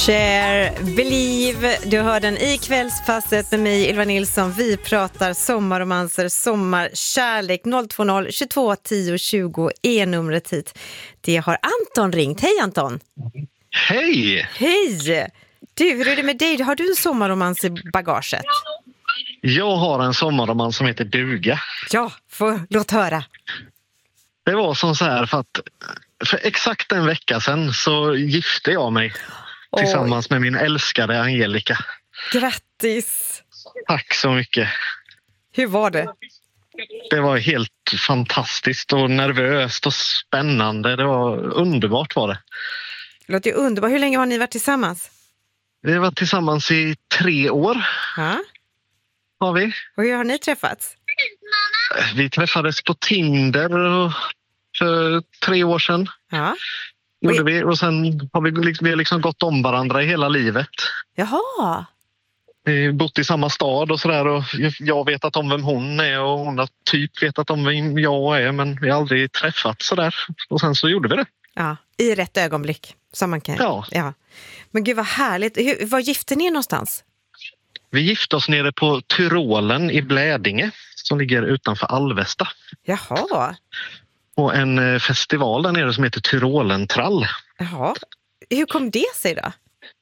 Share, Believe. Du hör den i Kvällspasset med mig, Ylva Nilsson. Vi pratar sommarromanser, sommarkärlek. 020 22 10 20 är numret hit. Det har Anton ringt. Hej Anton. Hej! Hej! Du, hur är det med dig? Har du en sommarromans i bagaget? Jag har en sommarromans som heter Duga. Ja, låt höra. Det var som så här för exakt en vecka sedan så gifte jag mig tillsammans med min älskade Angelica. Grattis! Tack så mycket. Hur var det? Det var helt fantastiskt och nervöst och spännande. Det var underbart var det. Det låter ju underbart. Hur länge har ni varit tillsammans? Vi har varit tillsammans i 3 år. Ja. Har vi. Och hur har ni träffats? Vi träffades på Tinder för 3 år sedan. Ja. Gjorde vi. Och sen har vi liksom gått om varandra i hela livet. Jaha. Vi har bott i samma stad och sådär och jag vet att om vem hon är och hon har typ vetat om vem jag är, men vi har aldrig träffats sådär. Och sen så gjorde vi det. Ja, i rätt ögonblick som man kan. Ja. Men gud vad härligt. Var gifte ni någonstans? Vi gifte oss nere på Tyrolen i Blädinge som ligger utanför Alvesta. Jaha. Och en festival där nere som heter Tyrolentrall. Jaha. Hur kom det sig då?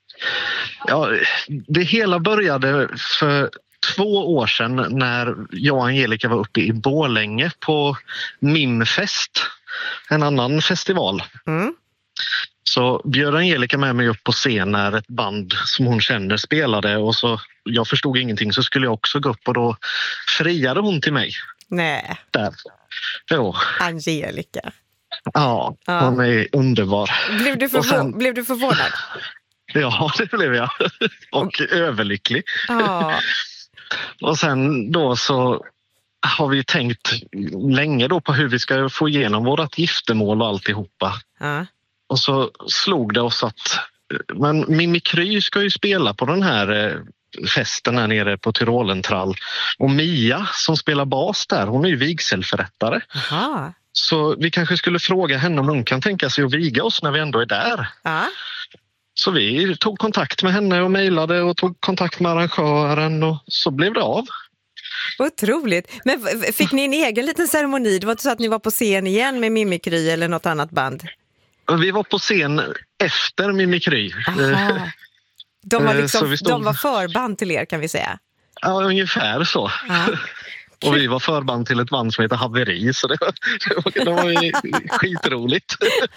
Ja, det hela började för 2 år sedan när jag och Angelica var uppe i Borlänge på Mimfest, en annan festival. Mm. Så bjöd Angelica med mig upp på scen när ett band som hon känner spelade och så jag förstod ingenting så skulle jag också gå upp och då friade hon till mig. Nej. Där. Jo. Angelica. Ja, hon är underbar. Blev du förvånad? Ja, det blev jag. Och överlycklig. Ja. Och sen då så har vi tänkt länge då på hur vi ska få igenom vårat giftermål och alltihopa. Ja. Och så slog det oss att men Mimikry ska ju spela på den här festen här nere på Tyrolentrall. Och Mia som spelar bas där, hon är ju vigselförrättare. Aha. Så vi kanske skulle fråga henne om hon kan tänka sig att viga oss när vi ändå är där. Ja. Så vi tog kontakt med henne och mejlade och tog kontakt med arrangören och så blev det av. Otroligt. Men fick ni en egen liten ceremoni? Det var inte så att ni var på scen igen med Mimikry eller något annat band? Vi var på scen efter Mimikry. Aha. De var förband till er kan vi säga. Ja, ungefär så. Ja. Och vi var förband till ett band som heter Haveri så det var ju skitroligt.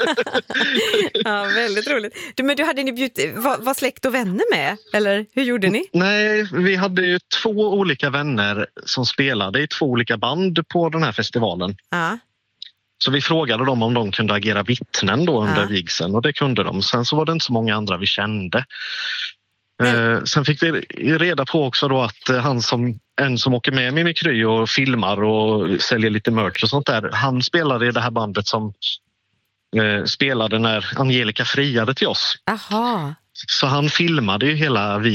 Ja, väldigt roligt. Men hade ni bjudit, var släkt och vänner med? Eller hur gjorde ni? Nej, vi hade ju 2 olika vänner som spelade i 2 olika band på den här festivalen. Ja. Så vi frågade dem om de kunde agera vittnen då under vigseln och det kunde de. Sen så var det inte så många andra vi kände. Sen fick vi reda på också då att en som åker med Mimikry och filmar och säljer lite merch och sånt där. Han spelade i det här bandet som spelade när Angelica friade till oss. Aha. Så han filmade ju hela